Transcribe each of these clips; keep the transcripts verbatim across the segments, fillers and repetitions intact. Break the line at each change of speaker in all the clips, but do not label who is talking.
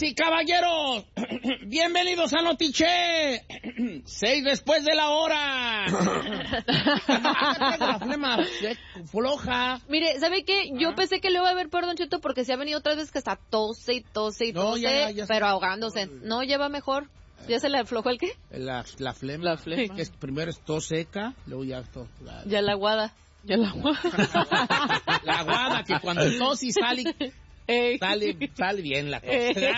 Damas y caballeros, bienvenidos a Notiche. Seis después de la hora. La flema floja.
Mire, ¿sabe qué? Yo ah. pensé que le iba a haber peor, Don Cheto, porque se ha venido otras veces que está tose y tose y tose, no, ya, ya pero ahogándose. No, ya va mejor. ¿Ya se le aflojó el qué?
La, la flema.
La flema.
Que es, primero es tos seca, luego ya tos. La...
Ya la aguada. Ya la aguada.
La aguada, que cuando tos y sale... Ey. Sale, sale bien la cosa.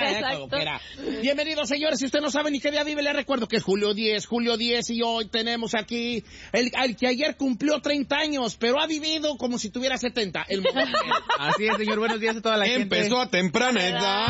Eh, Bienvenidos, señores. Si usted no sabe ni qué día vive, le recuerdo que es julio diez, julio diez, y hoy tenemos aquí el, el que ayer cumplió treinta años, pero ha vivido como si tuviera setenta. El
Así es, señor. Buenos días a toda la
Empezó
gente.
Empezó a temprana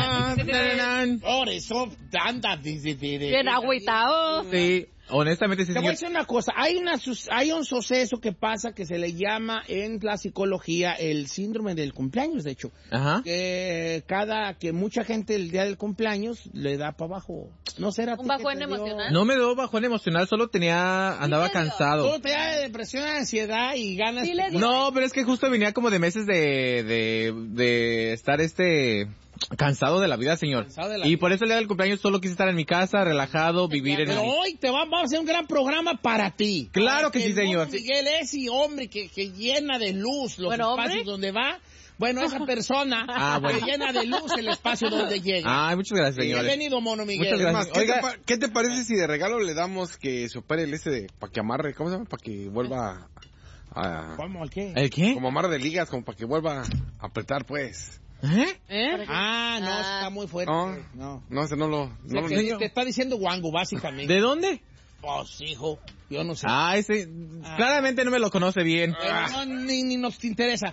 edad.
Por eso, anda.
Bien agüitado.
Sí. Honestamente, sí,
Te
señor.
voy a decir una cosa. Hay, una, hay un suceso que pasa que se le llama en la psicología el síndrome del cumpleaños, de hecho.
Ajá.
Que cada, que mucha gente el día del cumpleaños le da para abajo. ¿No será
un bajón emocional?
No me dio bajón emocional, solo tenía, andaba cansado.
Solo te da depresión, ansiedad y ganas.
Sí,
de...
No, pero es que justo venía como de meses de, de, de estar este... cansado de la vida, señor. De la y vida. Por eso el día del cumpleaños solo quise estar en mi casa, relajado, vivir
Pero
en...
Pero hoy te va, vamos a hacer un gran programa para ti.
Claro que, que sí, señor.
Miguel es y hombre que, que llena de luz los
bueno,
espacios ¿hombre? Donde va. Bueno, esa persona
ah, bueno.
que llena de luz el espacio donde llega.
Ah, muchas gracias, señor.
Bienvenido, mono Miguel.
Muchas gracias.
¿Qué, Oiga, te ¿qué te parece si de regalo le damos que se opere el ese de... para que amarre, ¿cómo se llama? Para que vuelva a...
¿Cómo? ¿El qué?
¿El qué?
Como amarre de ligas, como para que vuelva a apretar, pues.
¿Eh?
¿Eh? Ah, no, ah. está muy fuerte.
No, no, no, ese no lo... No lo
te, te está diciendo guango, básicamente.
¿De dónde?
Pues, hijo, yo no sé.
Ah, ese... Ah. Claramente no me lo conoce bien.
Pero no, ni, ni nos interesa.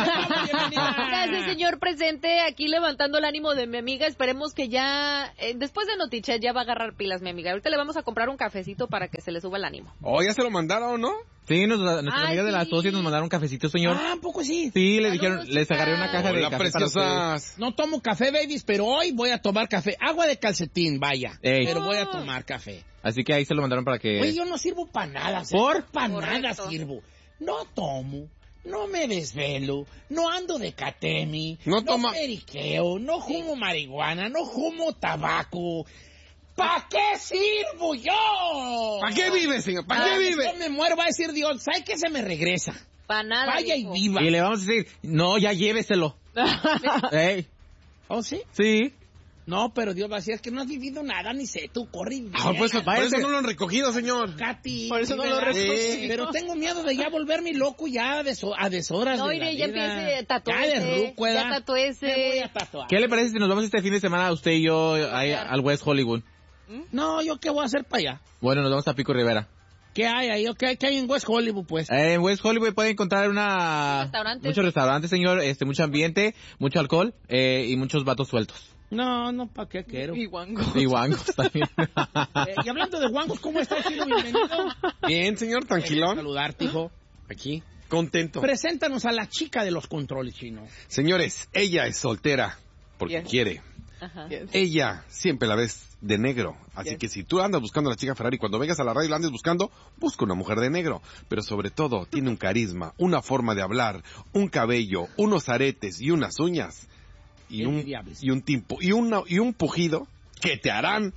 Gracias, señor presente, aquí levantando el ánimo de mi amiga. Esperemos que ya, eh, después de Notichet, ya va a agarrar pilas, mi amiga. Ahorita le vamos a comprar un cafecito para que se le suba el ánimo.
Oh, ¿ya se lo mandaron, no?
Sí, nos, nuestras
Ay,
amigas
sí.
de las socias nos mandaron un cafecito, señor.
Ah, ¿un poco sí?
Sí, le dijeron, les agarré una caja de
Hola,
café
preciosas.
No tomo café, babies, pero hoy voy a tomar café. Agua de calcetín, vaya.
Ey.
Pero voy a tomar café.
Así que ahí se lo mandaron para que...
Oye, yo no sirvo para nada.
¿Por?
Para nada sirvo. No tomo, no me desvelo, no ando de catemi,
no,
no
toma...
periqueo, no fumo marihuana, no fumo tabaco. ¿Para qué sirvo yo?
¿Para qué vive, señor? ¿Para qué vive?
Yo me muero, va a decir Dios, ¿sabe qué se me regresa?
Para nada.
Vaya
hijo.
y viva.
Y le vamos a decir, no, ya lléveselo. ¿Eh?
¿Oh, sí?
Sí.
No, pero Dios va a decir, es que no has vivido nada, ni sé, tú corre y
ah, pues, por eso no lo han recogido, señor.
Katy,
por eso no lo han recogido.
Sí, pero tengo miedo de ya volverme loco ya a, deso a deshoras
no,
de la
iré, ya
vida.
empiece tatuarse, ya tatuese.
Me voy a tatuar.
¿Qué le parece si nos vamos este fin de semana usted y yo ahí, al West Hollywood?
No, ¿yo qué voy a hacer para allá?
Bueno, nos vamos a Pico Rivera.
¿Qué hay ahí? ¿Qué, qué hay en West Hollywood, pues?
Eh, en West Hollywood puede encontrar una...
Restaurantes.
Muchos restaurantes, señor, este, mucho ambiente, mucho alcohol eh, y muchos vatos sueltos.
No, no, ¿para qué quiero?
Y guangos.
Y guangos también.
eh, y hablando de guangos, ¿cómo estás, Chino? Bienvenido.
Bien, señor, tranquilón.
Saludarte, hijo.
Aquí, contento.
Preséntanos a la chica de los controles, Chino.
Señores, ella es soltera porque yes. quiere.
Ajá.
Yes. Ella siempre la ves de negro, así yes. que si tú andas buscando a la chica Ferrari, cuando vengas a la radio y la andes buscando, busca una mujer de negro, pero sobre todo tiene un carisma, una forma de hablar, un cabello, unos aretes y unas uñas y un, y un timpo y una y un pujido que te harán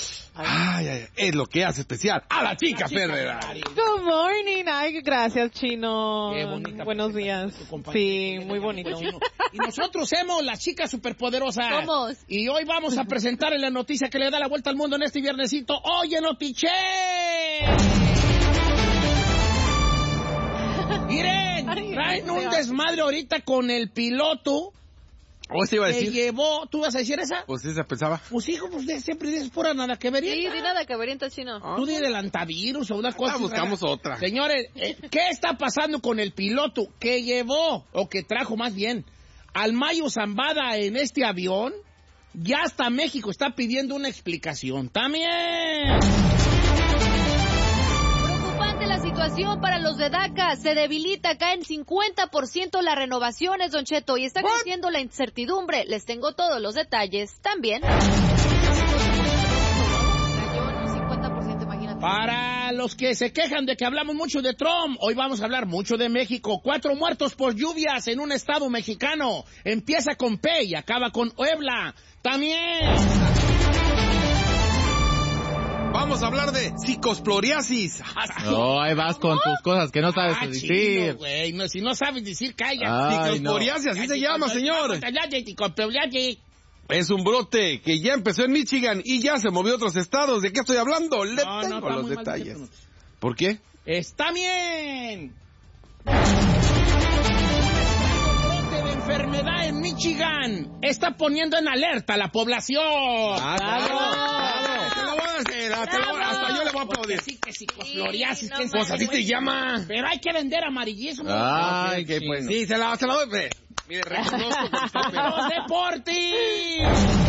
ay, ay, es lo que hace especial a la chica, la chica Ferrari. Ferrari.
Good morning, ay, gracias, Chino.
Qué bonita.
Buenos días. Sí, muy bonito.
Y nosotros somos las chicas superpoderosas.
Somos.
Y hoy vamos a presentarle la noticia que le da la vuelta al mundo en este viernesito. ¡Oye, Notiche! Miren, traen un desmadre ahorita con el piloto.
¿O se iba a decir?
Que llevó, ¿tú vas a decir esa?
Pues esa pensaba.
Pues hijo, pues de, siempre dices pura nada que ver.
Sí, di nada que ver, entonces Chino.
Tú di del antivirus o una cosa.
Ah, buscamos rara. Otra.
Señores, eh, ¿qué está pasando con el piloto que llevó, o que trajo más bien, al Mayo Zambada en este avión? Ya hasta México está pidiendo una explicación. ¡También!
La situación para los de DACA se debilita, caen cincuenta por ciento las renovaciones, Don Cheto, y está creciendo la incertidumbre. Les tengo todos los detalles también. Cayó en un cincuenta por ciento, imagínate.
Para los que se quejan de que hablamos mucho de Trump, hoy vamos a hablar mucho de México. Cuatro muertos por lluvias en un estado mexicano. Empieza con P y acaba con Puebla. También...
Vamos a hablar de psicoesploriasis.
No, ahí vas con tus cosas que no sabes
ah,
decir.
Chino, güey. No, si no sabes decir, calla.
Psicoesploriasis, no. Así se llama, señor. Es un brote que ya empezó en Michigan y ya se movió a otros estados. ¿De qué estoy hablando? Le
no,
tengo
no,
los detalles. ¿Por qué?
Está bien. De enfermedad en Michigan está poniendo en alerta a la población.
Ah, claro, claro. Te lo voy a hacer, te lo voy a, hasta yo le voy a aplaudir.
Sí, que psicofloriasis,
sí, no,
pues
así se llama.
Pero hay que vender amarillismo.
Ay, qué
pues. Sí, se la, se la doy, pues. Mire, reconozco.
¡Los deportes!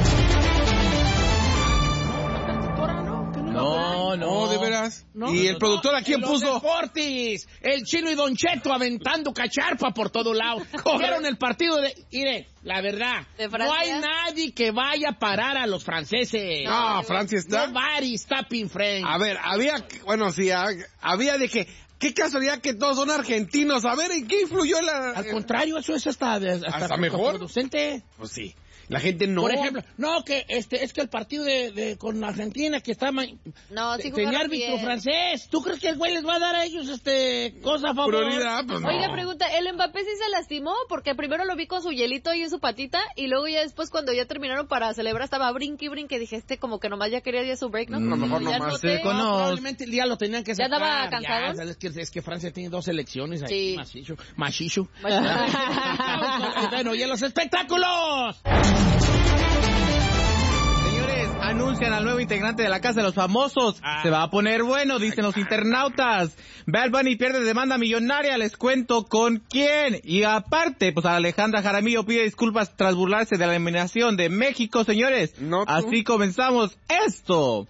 No, no.
¿de veras?
No,
¿Y
no,
el productor a quién
los
puso?
Deportes, el Chino y Don Cheto aventando cacharpa por todo lado. Cogieron el partido de... Mire, la verdad, no hay nadie que vaya a parar a los franceses.
No, Francia está...
Nobody stopping French.
A ver, había... Bueno, sí, había de que... Qué casualidad que todos son argentinos. A ver, ¿en qué influyó la...?
Al contrario, eso es hasta... Hasta,
¿Hasta mejor?
Producente.
Pues sí. La gente no...
Por ejemplo, no, que este es que el partido de, de con Argentina que está...
No, sí
tenía árbitro
bien.
francés. ¿Tú crees que el güey les va a dar a ellos este cosa a favor?
Prioridad, pues no.
Oiga, pregunta, ¿el Mbappé sí se lastimó? Porque primero lo vi con su hielito ahí en su patita y luego ya después cuando ya terminaron para celebrar estaba brinque y brinque. Dije, este como que nomás ya quería ya su break, ¿no?
Mm, a lo mejor
ya
nomás.
noté.
Sí, con-
No, probablemente ya lo tenían que
¿Ya
sacar.
andaba cansado?
Ya, es, que, es que Francia tiene dos elecciones ahí.
Sí.
Machicho. Machicho. Bueno, y en los espectáculos.
Señores, anuncian al nuevo integrante de la Casa de los Famosos.
Ah.
Se va a poner bueno, dicen los internautas. Bad Bunny pierde demanda millonaria, les cuento con quién. Y aparte, pues Alejandra Jaramillo pide disculpas tras burlarse de la eliminación de México, señores.
No, tú.
Así comenzamos esto.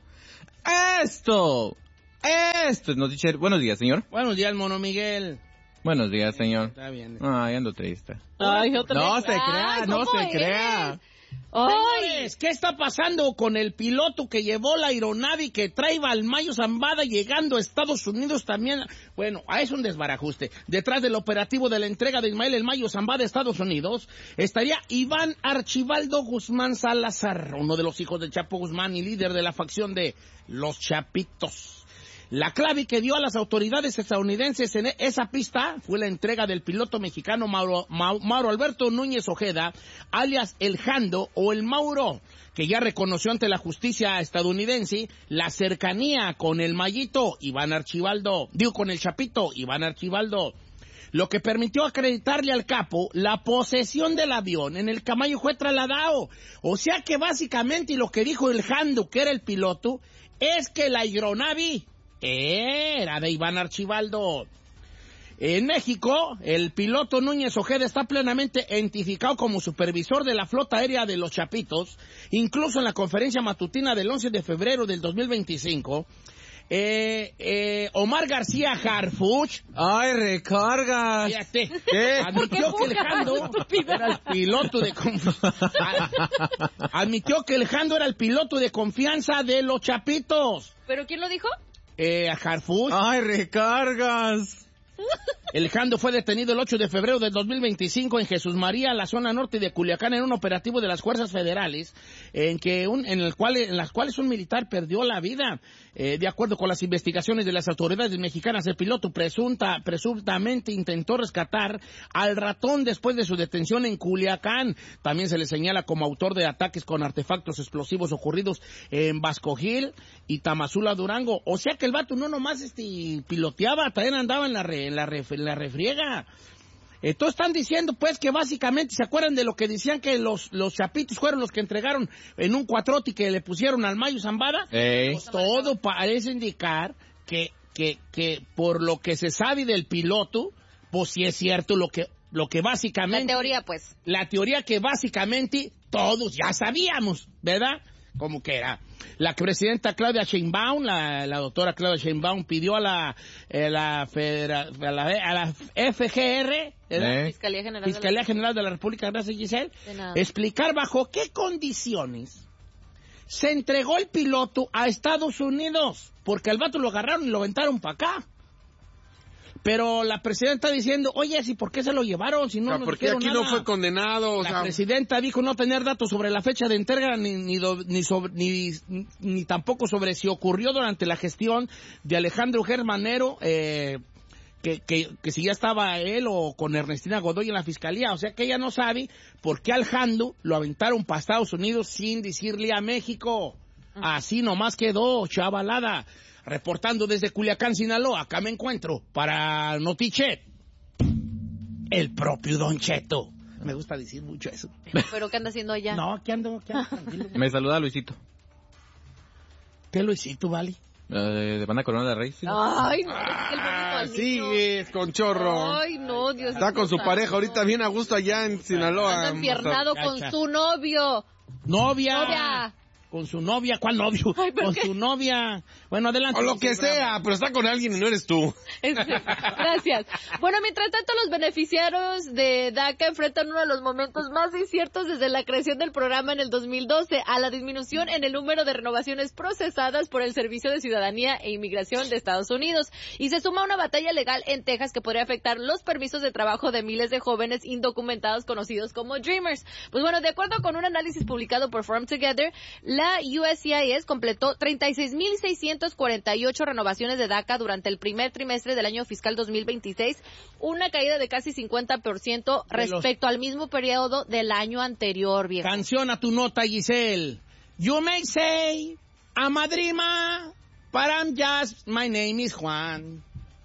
Esto. Esto. Nos dice, buenos días, señor.
Buenos días, Mono Miguel.
Buenos días, señor.
Está bien.
Ay, ando triste.
Ay, otra
No
vez.
se crea,
Ay,
no
¿cómo
se
es?
crea.
¡Ay!
Señores, ¿qué está pasando con el piloto que llevó la aeronave que traía al Mayo Zambada llegando a Estados Unidos también? Bueno, a eso un desbarajuste. Detrás del operativo de la entrega de Ismael el Mayo Zambada a Estados Unidos estaría Iván Archibaldo Guzmán Salazar, uno de los hijos de Chapo Guzmán y líder de la facción de Los Chapitos. La clave que dio a las autoridades estadounidenses en esa pista fue la entrega del piloto mexicano Mauro, Mauro Alberto Núñez Ojeda, alias El Jando o El Mauro, que ya reconoció ante la justicia estadounidense la cercanía con el Mayito Iván Archibaldo, digo con el Chapito Iván Archibaldo, lo que permitió acreditarle al capo la posesión del avión en el que Mayo fue trasladado. O sea que básicamente lo que dijo El Jando, que era el piloto, es que la aeronave era de Iván Archibaldo. En México, el piloto Núñez Ojeda está plenamente identificado como supervisor de la flota aérea de Los Chapitos. Incluso en la conferencia matutina del once de febrero del dos mil veinticinco, eh, eh, Omar García Harfuch,
Ay, recargas.
fíjate,
¿Qué?
admitió que el Jando era el piloto de confianza. Admitió que el Jando era el piloto de confianza de Los Chapitos.
¿Pero quién lo dijo?
Eh, a Harfuch.
Ay, recargas.
El Jando fue detenido el ocho de febrero del dos mil veinticinco en Jesús María, la zona norte de Culiacán, en un operativo de las fuerzas federales, en que un, en el cual, en las cuales un militar perdió la vida. Eh, de acuerdo con las investigaciones de las autoridades mexicanas, el piloto presunta, presuntamente intentó rescatar al ratón después de su detención en Culiacán. También se le señala como autor de ataques con artefactos explosivos ocurridos en Vasco Gil y Tamazula, Durango. O sea que el vato no nomás este, piloteaba, también andaba en la, re, en la, ref, en la refriega. Entonces están diciendo pues que básicamente, ¿se acuerdan de lo que decían que los, los Chapitos fueron los que entregaron en un cuatrote que le pusieron al Mayo Zambada?
Ey.
Pues todo parece indicar que, que, que por lo que se sabe del piloto, pues sí es cierto lo que, lo que básicamente...
La teoría, pues.
La teoría que básicamente todos ya sabíamos, ¿verdad? Como que era. La presidenta Claudia Sheinbaum, la, la doctora Claudia Sheinbaum, pidió a la, eh, la, federa, a la, a la F G R,
¿Eh?
Fiscalía General,
Fiscalía
de la...
General de la República, gracias Giselle,
De nada.
explicar bajo qué condiciones se entregó el piloto a Estados Unidos. porque al vato lo agarraron y lo aventaron para acá. Pero la presidenta diciendo, oye, ¿sí por qué se lo llevaron? Si no,
o sea,
nos
porque aquí
nada.
no fue condenado. O
la
sea...
presidenta dijo no tener datos sobre la fecha de entrega ni ni, do, ni, sobre, ni, ni tampoco sobre si ocurrió durante la gestión de Alejandro Germanero, eh, que, que, que si ya estaba él o con Ernestina Godoy en la fiscalía. O sea que ella no sabe por qué Alejandro lo aventaron para Estados Unidos sin decirle a México. Así nomás quedó, chavalada. Reportando desde Culiacán, Sinaloa, acá me encuentro para Notichet, el propio Don Cheto. Me gusta decir mucho eso.
¿Pero qué anda haciendo allá?
No, aquí ando, aquí ando tranquilo.
Me saluda Luisito.
¿Qué Luisito, Vali?
Eh, de Banda Corona de Rey. ¿Sí?
Ay, no,
Ah,
es que el bonito al niño.
sigues con chorro.
Ay, no, Dios
Está con su pareja ahorita bien a gusto allá en Sinaloa.
Anda empiernado con su novio.
Novia.
Novia.
Con su novia, ¿cuál novio?
Ay, ¿pero
con
qué?
su novia. Bueno, adelante.
O lo que sea, pero está con alguien y no eres tú.
Gracias. Bueno, mientras tanto, los beneficiarios de DACA enfrentan uno de los momentos más inciertos desde la creación del programa en el dos mil doce, a la disminución en el número de renovaciones procesadas por el Servicio de Ciudadanía e Inmigración de Estados Unidos. Y se suma una batalla legal en Texas que podría afectar los permisos de trabajo de miles de jóvenes indocumentados conocidos como Dreamers. Pues bueno, de acuerdo con un análisis publicado por Farm Together, la U S C I S completó treinta y seis mil seiscientas cuarenta y ocho renovaciones de DACA durante el primer trimestre del año fiscal dos mil veintiséis, una caída de casi cincuenta por ciento respecto los... al mismo periodo del año anterior, viejo.
Canción a tu nota, Giselle. You may say, I'm a dreamer, but I'm just, my name is Juan.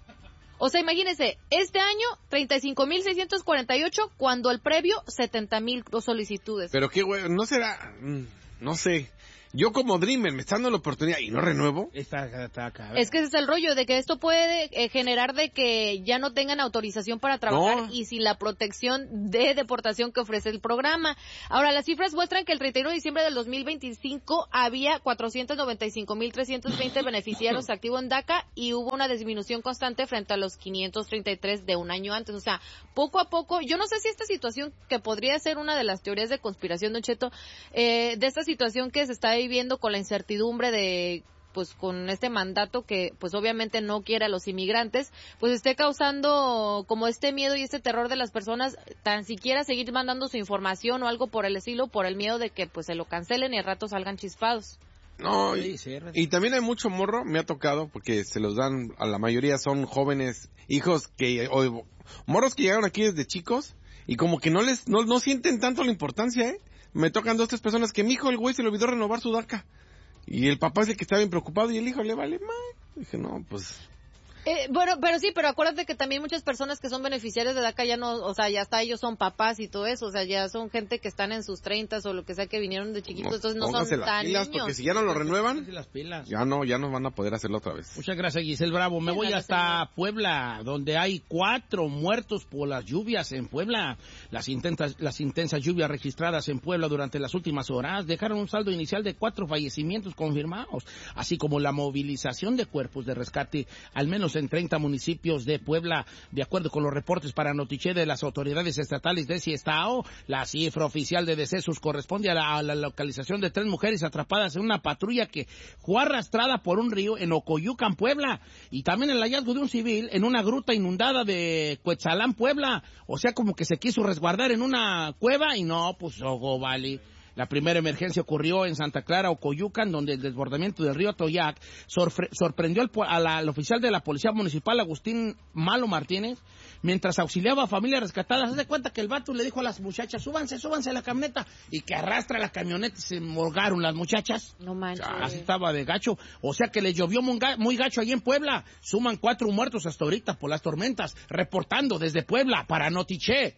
O sea, imagínense, este año treinta y cinco mil seiscientos cuarenta y ocho, cuando el previo setenta mil solicitudes.
Pero qué güey, no será, no sé. Yo como Dreamer me está dando la oportunidad y no renuevo.
Está, está acá,
es que ese es el rollo, de que esto puede eh, generar de que ya no tengan autorización para trabajar no. y sin la protección de deportación que ofrece el programa. Ahora, las cifras muestran que el treinta y uno de diciembre del dos mil veinticinco había cuatrocientos noventa y cinco mil trescientos veinte beneficiarios activos en DACA y hubo una disminución constante frente a los quinientos treinta y tres de un año antes. O sea, poco a poco, yo no sé si esta situación, que podría ser una de las teorías de conspiración, Don Cheto, eh, de esta situación que se está viviendo con la incertidumbre de, pues con este mandato que pues obviamente no quiere a los inmigrantes, pues esté causando como este miedo y este terror de las personas, tan siquiera seguir mandando su información o algo por el estilo, por el miedo de que pues se lo cancelen y al rato salgan chispados.
No, y, y también hay mucho morro, me ha tocado, porque se los dan, a la mayoría son jóvenes, hijos que, o morros que llegaron aquí desde chicos, y como que no les, no, no sienten tanto la importancia, ¿eh? Me tocan dos, tres personas que mi hijo, el güey, se le olvidó renovar su DACA. Y el papá es el que está bien preocupado y el hijo le vale mal. Dije, no, pues...
Eh, bueno, pero sí, pero acuérdate que también muchas personas que son beneficiarios de DACA ya no, o sea, ya hasta ellos son papás y todo eso, o sea, ya son gente que están en sus treintas o lo que sea, que vinieron de chiquitos, no, entonces no son
las
tan
pilas,
niños.
Porque si ya no lo renuevan,
las pilas.
ya no, ya no van a poder hacerlo otra vez.
Muchas gracias, Giselle Bravo. Me voy hasta Puebla, donde hay cuatro muertos por las lluvias en Puebla. Las intensas, las intensas lluvias registradas en Puebla durante las últimas horas dejaron un saldo inicial de cuatro fallecimientos confirmados, así como la movilización de cuerpos de rescate, al menos en treinta municipios de Puebla. De acuerdo con los reportes para Notiche de las autoridades estatales de ese estado, la cifra oficial de decesos corresponde a la, a la localización de tres mujeres atrapadas en una patrulla que fue arrastrada por un río en Ocoyucan, Puebla, y también el hallazgo de un civil en una gruta inundada de Cuetzalán, Puebla. O sea, como que se quiso resguardar en una cueva y no, pues, ojo, vale. La primera emergencia ocurrió en Santa Clara, Ocoyucan, donde el desbordamiento del río Atoyac sorpre- sorprendió al, a la, al oficial de la Policía Municipal, Agustín Malo Martínez, mientras auxiliaba a familias rescatadas. Haz de cuenta que el vato le dijo a las muchachas, súbanse, súbanse a la camioneta, y que arrastra la camioneta y se morgaron las muchachas.
No manches.
Así estaba de gacho. O sea que le llovió muy, ga- muy gacho allí en Puebla. Suman cuatro muertos hasta ahorita por las tormentas. Reportando desde Puebla para Notiche,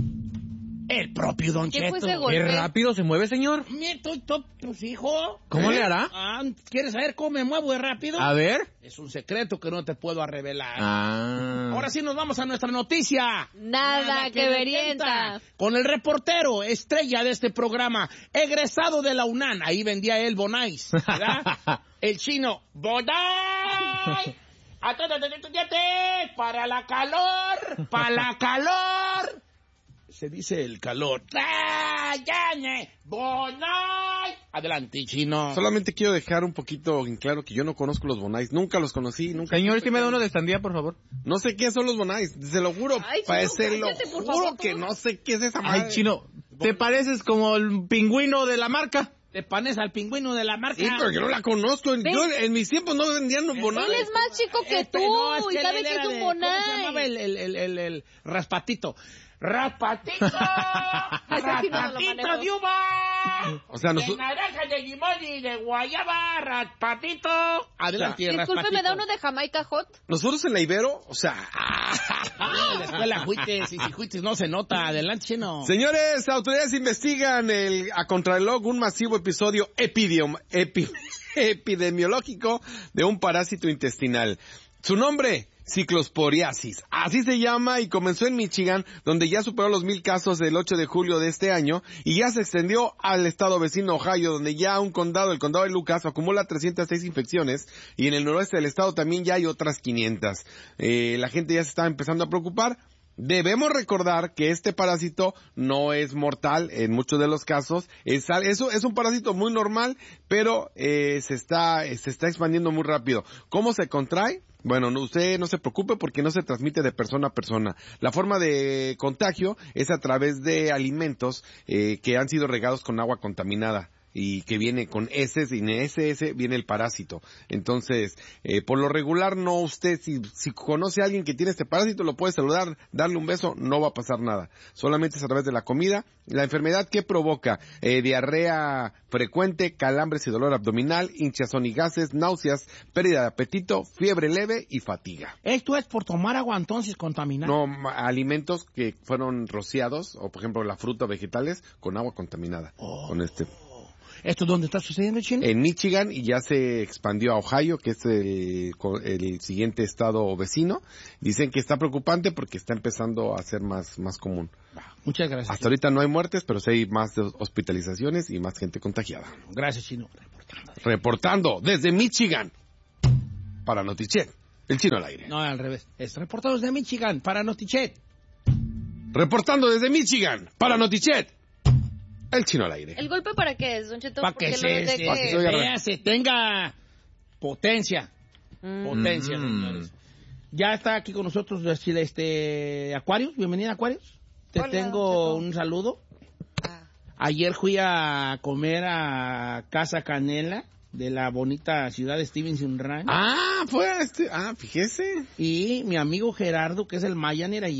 el propio Don
¿Qué
Cheto.
fue ese golpe?
¿Qué rápido se mueve, señor?
Nieto, pues hijo.
¿Cómo
¿Eh?
le hará?
Ah, ¿quieres saber cómo me muevo de rápido?
A ver.
Es un secreto que no te puedo revelar.
Ah.
Ahora sí nos vamos a nuestra noticia.
Nada, Nada que verienta.
Con el reportero estrella de este programa, egresado de la UNAM. Ahí vendía él Bonais, ¿verdad? El chino, Bonais. Para la calor, para la calor. Se dice el calor. ¡Bonai! Adelante, Chino.
Solamente quiero dejar un poquito en claro que yo no conozco los Bonais. Nunca los conocí. Nunca.
Señor, ¿sí me da uno de sandía, por favor?
No sé qué son los Bonais. Se lo juro.
Ay, Chino,
Parece, lo
cállate, por
juro
favor,
que
tú.
no sé qué es esa madre.
Ay, Chino, te pareces como el pingüino de la marca.
Te pones al pingüino de la marca.
Sí, pero yo no la conozco. En, yo, en mis tiempos no vendían los Bonais.
Él es más chico que
Este,
tú
no, es
y
que
sabe
él
que
era
es un
de- ¿Cómo se
bonai.
llamaba el, el, el, el, el raspatito? ¡Raspatito!
Ese sí no lo
¡Raspatito
manejo.
de uva!
O sea,
De
nosotros...
naranja, de limón y de guayaba, raspatito. Adelante,
Disculpe, ¿me
raspatito.
da uno de Jamaica Hot?
Nosotros en la Ibero, o sea...
Ah, en la escuela Juites, y si Juites no se nota. Adelante, Chino.
Señores, autoridades investigan el, a contrarreloj un masivo episodio epidiom, epi, epidemiológico de un parásito intestinal. Su nombre, ciclosporiasis. Así se llama y comenzó en Michigan, donde ya superó los mil casos el ocho de julio de este año y ya se extendió al estado vecino Ohio, donde ya un condado, el condado de Lucas, acumula trescientas seis infecciones y en el noroeste del estado también ya hay otras quinientas. Eh, la gente ya se está empezando a preocupar. Debemos recordar que este parásito no es mortal en muchos de los casos. Es, eso es un parásito muy normal, pero eh, se está se está expandiendo muy rápido. ¿Cómo se contrae? Bueno, no, usted no se preocupe porque no se transmite de persona a persona. La forma de contagio es a través de alimentos eh, que han sido regados con agua contaminada y que viene con heces, y en ese ese viene el parásito. Entonces, eh, por lo regular, no usted, si, si conoce a alguien que tiene este parásito, lo puede saludar, darle un beso, no va a pasar nada. Solamente es a través de la comida. La enfermedad que provoca eh, diarrea frecuente, calambres y dolor abdominal, hinchazón y gases, náuseas, pérdida de apetito, fiebre leve y fatiga.
Esto es por tomar agua entonces contaminada.
No, ma- alimentos que fueron rociados, o por ejemplo la fruta o vegetales, con agua contaminada.
Oh.
Con este...
¿Esto es donde está sucediendo, Chino?
En Michigan y ya se expandió a Ohio, que es el, el siguiente estado vecino. Dicen que está preocupante porque está empezando a ser más, más común.
Muchas gracias.
Hasta ahorita no hay muertes, pero sí hay más hospitalizaciones y más gente contagiada.
Gracias, Chino. Reportando.
Reportando desde Michigan para Notichet, el Chino al aire.
No, al revés. Es reportado desde Michigan para Notichet.
Reportando desde Michigan para Notichet, el Chino al aire.
¿El golpe para qué es, Don Cheto?
Para
Porque
que
lo
se,
de
se,
que-
se oiga
vea, se tenga potencia.
Mm.
Potencia,
Mm.
señores. Ya está aquí con nosotros este, este Aquarius. Bienvenida, Aquarius. Te
Hola,
tengo
Don Cheto.
un saludo.
Ah.
Ayer fui a comer a Casa Canela de la bonita ciudad de Stevenson Ranch.
Ah, fue este, ah, fíjese.
Y mi amigo Gerardo, que es el Mayaner,